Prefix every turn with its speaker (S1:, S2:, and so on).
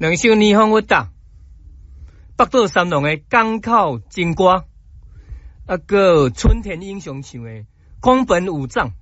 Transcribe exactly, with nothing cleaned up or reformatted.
S1: 两首霓虹乐达，北岛三郎的港口情歌，啊个春田英雄唱的广本武藏。